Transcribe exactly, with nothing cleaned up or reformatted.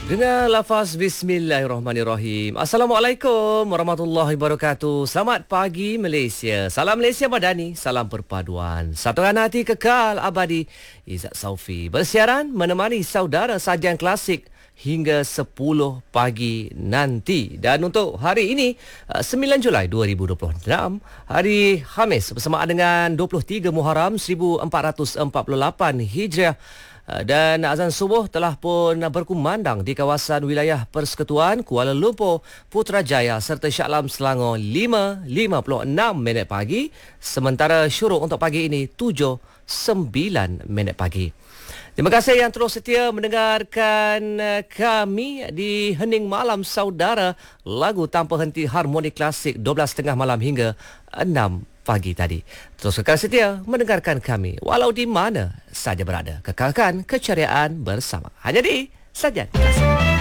Dengan lafaz Bismillahirrahmanirrahim. Assalamualaikum warahmatullahi wabarakatuh. Selamat pagi Malaysia. Salam Malaysia Madani. Salam perpaduan. Satukan hati kekal abadi. Izzat Saufi bersiaran menemani saudara sajian klasik hingga sepuluh pagi nanti. Dan untuk hari ini, sembilan Julai dua ribu dua puluh enam, hari Khamis bersamaan dengan dua puluh tiga Muharram seribu empat ratus empat puluh lapan Hijriah. Dan azan subuh telah pun berkumandang di kawasan wilayah Persekutuan Kuala Lumpur, Putrajaya serta Shah Alam Selangor lima lima puluh enam minit pagi. Sementara syuruk untuk pagi ini tujuh sembilan minit pagi. Terima kasih yang terus setia mendengarkan kami di Hening Malam Saudara. Lagu tanpa henti harmoni klasik dua belas tiga puluh malam hingga enam pagi tadi. Terus kekal setia mendengarkan kami walau di mana saja berada. Kekalkan keceriaan bersama. Hanya di Sajian Klasik.